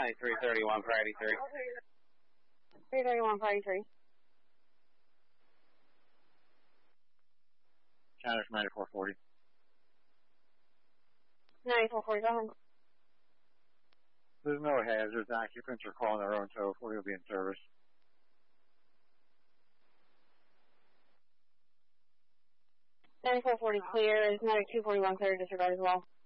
9331 for 83. 331 for 83. China's 9440. 9440, go ahead. There's no hazards. Occupants are calling their own tow. We'll be in service. $9440 clear. Is 9241 clear to disregard as well?